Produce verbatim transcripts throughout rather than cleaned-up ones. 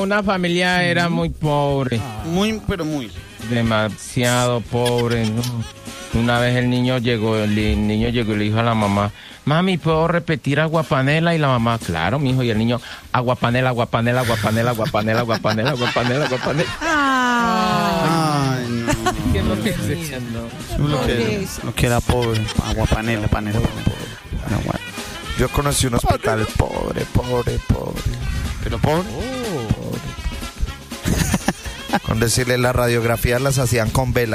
Una familia era muy pobre. Muy, pero muy. Demasiado pobre, ¿no? Una vez el niño llegó, el niño llegó y le dijo a la mamá, mami, ¿puedo repetir aguapanela? Y la mamá, claro, mijo. Y el niño, aguapanela, aguapanela, aguapanela, aguapanela, aguapanela, aguapanela, aguapanela. Ay, no. ¿Qué es lo que es eso? Lo que, lo que era pobre. Aguapanela, panela, panela. No, bueno. Yo conocí un hospital pobre, pobre, pobre. ¿Pero pobre? Pobre. Con decirle, las radiografías las hacían con vela.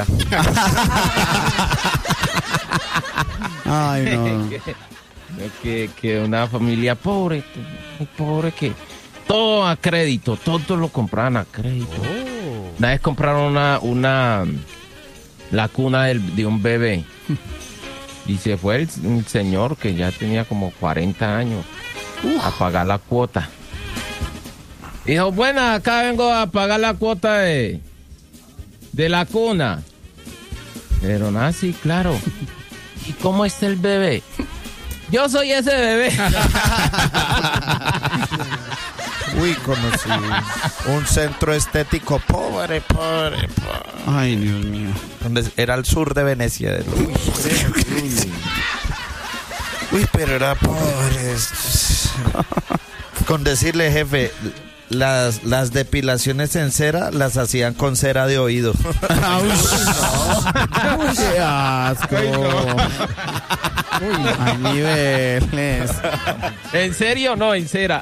Ay, no. que, que una familia pobre, muy pobre, que todo a crédito, todo lo compraban a crédito. Oh. Una vez compraron una, una la cuna del, de un bebé y se fue el, el señor que ya tenía como cuarenta años uh. a pagar la cuota. Dijo, bueno, acá vengo a pagar la cuota de, de la cuna. Pero nada, sí, claro. ¿Y cómo está el bebé? Yo soy ese bebé. Uy, conocí un centro estético pobre, pobre, pobre. Ay, Dios mío. Donde era al sur de Venecia. De Uy, Uy, pero era pobre. Con decirle, jefe, las, las depilaciones en cera las hacían con cera de oído. Uy, qué asco. Ay, no. Uy, hay niveles. ¿En serio? No, en cera.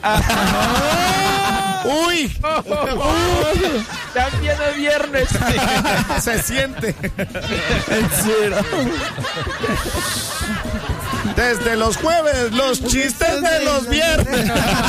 Uy, oh, oh, oh. También es viernes. se siente. En cera. Desde los jueves, los chistes de los viernes.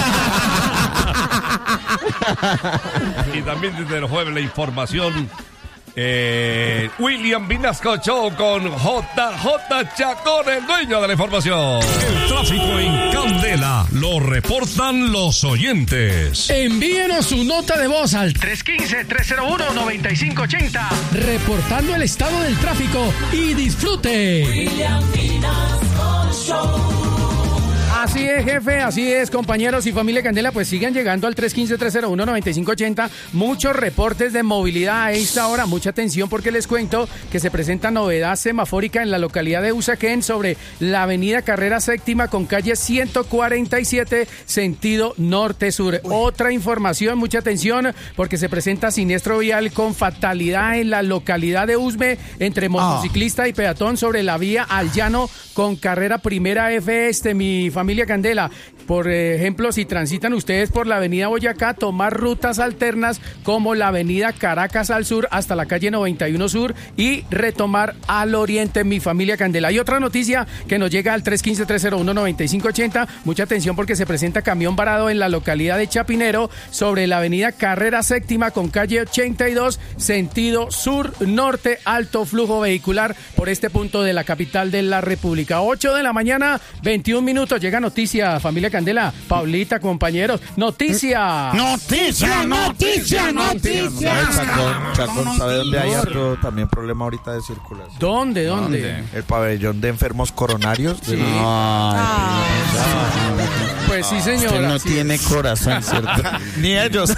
Y también desde el jueves la información. Eh, William Vinasco Show con J J Chacón, el dueño de la información. El tráfico en Candela lo reportan los oyentes. Envíenos su nota de voz al tres uno cinco, tres cero uno, nueve cinco ocho cero reportando el estado del tráfico y disfrute. William Vinasco Show. Así es, jefe, así es, compañeros y familia Candela, pues sigan llegando al tres uno cinco, tres cero uno, nueve cinco ocho cero. Muchos reportes de movilidad a esta hora, mucha atención porque les cuento que se presenta novedad semafórica en la localidad de Usaquén sobre la avenida Carrera Séptima con calle ciento cuarenta y siete, sentido norte-sur. Otra información, mucha atención porque se presenta siniestro vial con fatalidad en la localidad de Usme entre motociclista oh. y peatón sobre la vía al llano con carrera primera F este, mi familia. Familia Candela, por ejemplo, si transitan ustedes por la avenida Boyacá, tomar rutas alternas como la avenida Caracas al sur hasta la calle noventa y uno sur y retomar al oriente, mi familia Candela. Hay otra noticia que nos llega al tres uno cinco, tres cero uno, nueve cinco ocho cero. Mucha atención porque se presenta camión varado en la localidad de Chapinero sobre la avenida Carrera Séptima con calle ochenta y dos, sentido sur-norte, alto flujo vehicular por este punto de la capital de la República. ocho de la mañana, veintiún minutos. Llega noticia, familia Candela. Paulita, compañeros. Noticia. Noticia, noticia, noticia. Chacón, Chacón, ¿sabe dónde hay otro también problema ahorita de circulación? ¿Dónde, dónde? El pabellón de enfermos coronarios. Sí. No, ah, pues sí, señora. Usted no sí. tiene corazón, ¿cierto? Ni ellos.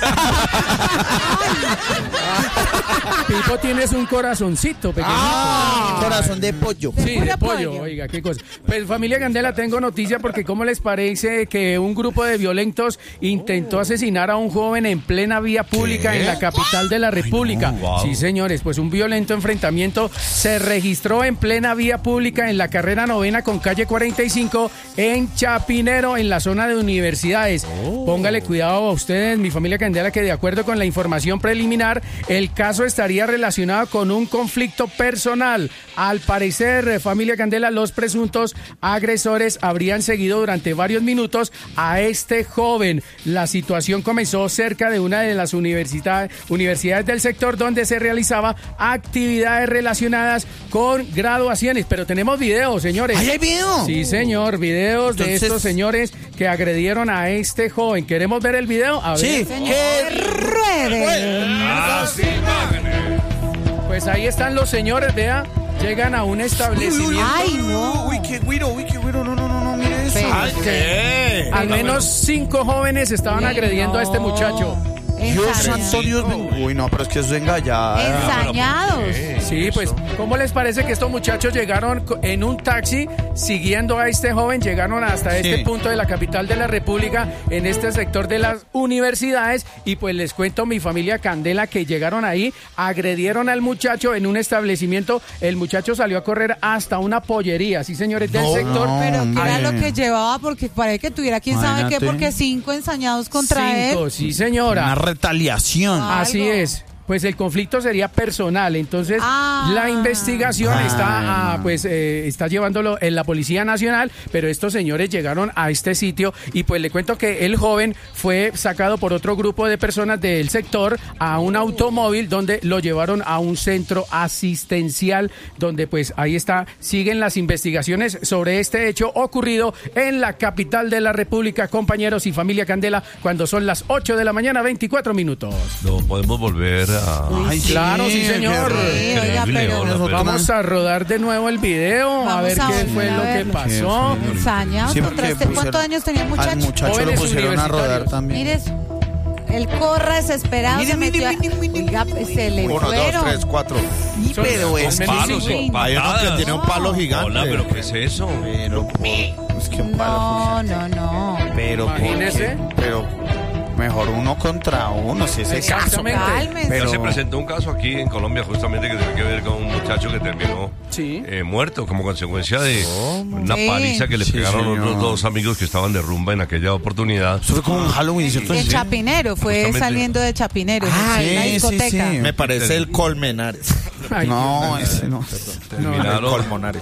Pipo, tienes un corazoncito pequeñito. Ah, corazón de pollo. Sí, de pollo, oiga, qué cosa. Pues familia Candela, tengo noticia porque ¿cómo les parece que un grupo de violentos intentó asesinar a un joven en plena vía pública ¿Qué? en la capital de la República? Ay, no, wow. Sí, señores, pues un violento enfrentamiento se registró en plena vía pública en la carrera novena con calle cuarenta y cinco en Chapinero, en la zona de universidades. Oh. Póngale cuidado a ustedes, mi familia Candela, que de acuerdo con la información preliminar, el caso estaría relacionado con un conflicto personal. Al parecer, familia Candela, los presuntos agresores habrían seguido durante varios minutos a este joven. La situación comenzó cerca de una de las universidades, universidades del sector donde se realizaba actividades relacionadas con graduaciones. Pero tenemos videos, señores. ¿Ahí hay video? Sí, señor, videos Entonces... de estos señores que agredieron a este joven. ¿Queremos ver el video? A ver. Sí, que rueden las imágenes. Pues ahí están los señores, vea. Llegan a un establecimiento. Ay, no. Uy, qué güiro, uy, qué güiro. No, no, no, no, mire eso. Ay, ¿qué? Al menos cinco jóvenes estaban no. agrediendo a este muchacho. Dios santo, Dios mío. Uy, no, pero es que eso es engallada. Ensañados. Sí, pues, ¿cómo les parece que estos muchachos llegaron co- en un taxi siguiendo a este joven? Llegaron hasta Sí. este punto de la capital de la República, en este sector de las universidades, y pues les cuento, mi familia Candela, que llegaron ahí, agredieron al muchacho en un establecimiento. El muchacho salió a correr hasta una pollería, sí, señores, del No, sector. no. Pero ¿qué era Hombre. lo que llevaba? Porque parece que tuviera quién sabe qué, Imagínate. porque cinco ensañados contra Cinco, él. sí, señora. Una retaliación. Ah. Así Algo. es. Pues el conflicto sería personal, entonces Ah. la investigación Ay, está, ah, no. pues eh, está llevándolo en la Policía Nacional, pero estos señores llegaron a este sitio y pues le cuento que el joven fue sacado por otro grupo de personas del sector a un automóvil donde lo llevaron a un centro asistencial, donde pues ahí está, siguen las investigaciones sobre este hecho ocurrido en la capital de la República, compañeros y familia Candela, cuando son las ocho de la mañana, veinticuatro minutos. No podemos volver a... Ay, Claro, sí, señor. Sí, oiga, Increíble, pero hola, pero- Vamos a rodar de nuevo el video, a Vamos ver a qué volver fue a lo que verlo. pasó. Sí, ensañados Sí, contra porque este. ¿Cuántos pusieron- años tenía el Al muchacho? muchacho lo Jóvenes pusieron a rodar universitarios. también. Mire eso. Él corre desesperado, Mire, se mire, metió a- mire, mire. Oiga, pues, se le Uno, fueron. dos, tres, cuatro. Sí, pero Son- es son que... palos, sí. son Hay uno que patadas. tiene un palo gigante. Hola, pero ¿qué es eso? Pero, por- es que un No, palo. no, no. Pero, ¿por Imagínese. qué? Pero mejor uno contra uno, si es el caso. Exactamente. Cálmense. Pero- Ya se presentó un caso aquí en Colombia justamente que tiene que ver con un muchacho que terminó Sí. eh, muerto como consecuencia de una Sí. paliza que le Sí, pegaron señor. los dos amigos que estaban de rumba en aquella oportunidad. Eso fue como un Halloween, ¿cierto? En Sí. Chapinero, fue Justamente. saliendo de Chapinero, Ah, en la sí, discoteca. sí, sí. Me parece el Colmenares. Ay, No, ese no. El Terminaron Colmonares.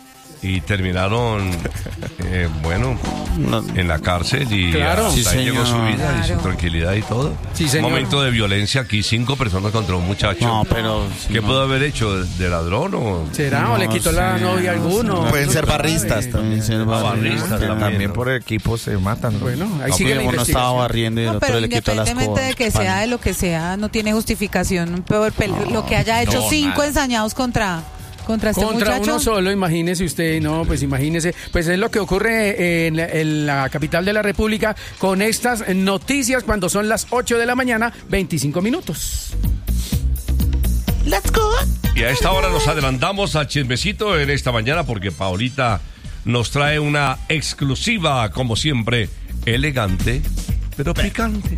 y terminaron, eh, bueno, No. en la cárcel y Claro. hasta Sí, ahí llegó su señor. vida y su Claro. tranquilidad y todo. Sí, señor. Momento de violencia aquí, cinco personas contra un muchacho. No, pero... sí, ¿Qué no. pudo haber hecho? ¿De ladrón o...? ¿Será? ¿O le No quitó la sé, novia a alguno? Pueden No ser sabe. barristas también. También ser Ah, barristas barristas. también, También ¿no? por equipo se matan. ¿no? Bueno, ahí No, sigue porque la uno estaba investigación. barriendo y el No, otro pero le quitó las independientemente de que sea de lo que sea, no tiene justificación. Peor pel- lo que haya hecho no, cinco nada. ensañados contra, contra este Contra muchacho. uno solo, imagínese usted, no, pues imagínese, pues es lo que ocurre en, la- en la capital de la República con estas noticias cuando son las ocho de la mañana, veinticinco minutos. Y a esta hora nos adelantamos al chismecito en esta mañana porque Paolita nos trae una exclusiva, como siempre, elegante, pero picante.